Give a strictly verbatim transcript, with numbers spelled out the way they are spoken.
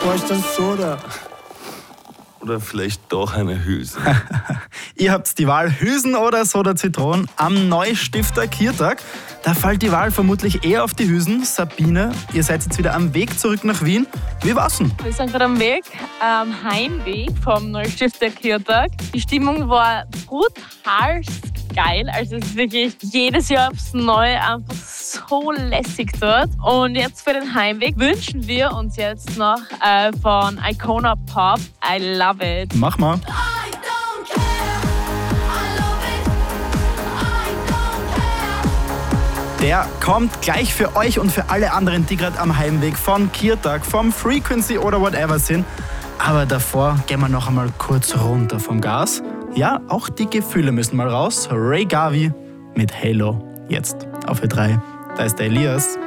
brauche ich dann Soda. Oder vielleicht doch eine Hülse. Ihr habt die Wahl Hülsen oder Soda Zitron am Neustifter Kirtag. Da fällt die Wahl vermutlich eher auf die Hülsen. Sabine, ihr seid jetzt wieder am Weg zurück nach Wien. Wie war's denn? Wir sind gerade am Weg, am Heimweg vom Neustifter Kirtag. Die Stimmung war brutal geil. Also es ist wirklich jedes Jahr aufs Neue einfach so lässig dort. Und jetzt für den Heimweg wünschen wir uns jetzt noch äh, von Icona Pop I Love It. Mach mal. Der kommt gleich für euch und für alle anderen, die gerade am Heimweg von Kirtag, vom Frequency oder whatever sind. Aber davor gehen wir noch einmal kurz runter vom Gas. Ja, auch die Gefühle müssen mal raus. Ray Gavi mit Halo. Jetzt auf Ö drei. Da ist der Elias.